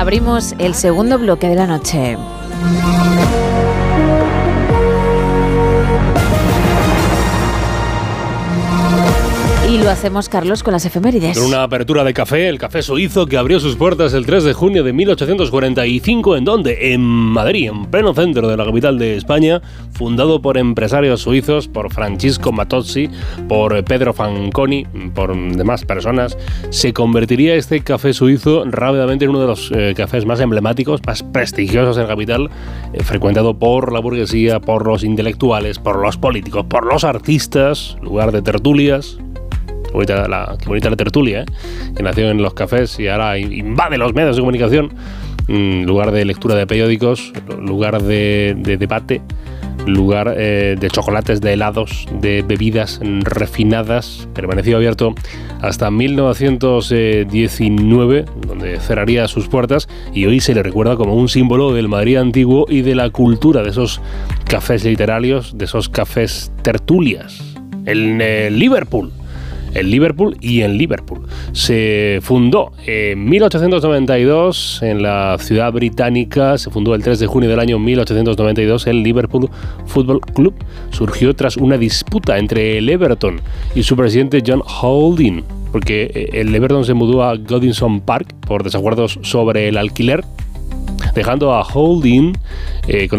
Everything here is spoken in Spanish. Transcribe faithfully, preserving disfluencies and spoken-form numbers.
Abrimos el segundo bloque de la noche. Y lo hacemos, Carlos, con las efemérides. Con una apertura de café, el café suizo que abrió sus puertas el tres de junio de mil ochocientos cuarenta y cinco, ¿en dónde? En Madrid, en pleno centro de la capital de España, fundado por empresarios suizos, por Francisco Matozzi, por Pedro Fanconi, por demás personas. Se convertiría este café suizo rápidamente en uno de los eh, cafés más emblemáticos, más prestigiosos de la capital, eh, frecuentado por la burguesía, por los intelectuales, por los políticos, por los artistas, lugar de tertulias. Qué bonita la, qué bonita la tertulia, ¿eh? Que nació en los cafés y ahora invade los medios de comunicación. Mm, lugar de lectura de periódicos, lugar de, de debate, lugar eh, de chocolates, de helados, de bebidas refinadas. Permaneció abierto hasta mil novecientos diecinueve, donde cerraría sus puertas, y hoy se le recuerda como un símbolo del Madrid antiguo y de la cultura de esos cafés literarios, de esos cafés tertulias. En eh, Liverpool. En Liverpool y en Liverpool. Se fundó en mil ochocientos noventa y dos en la ciudad británica. Se fundó el tres de junio del año mil ochocientos noventa y dos el Liverpool Football Club. Surgió tras una disputa entre el Everton y su presidente John Holding, porque el Everton se mudó a Goodison Park por desacuerdos sobre el alquiler, dejando a Holding eh, con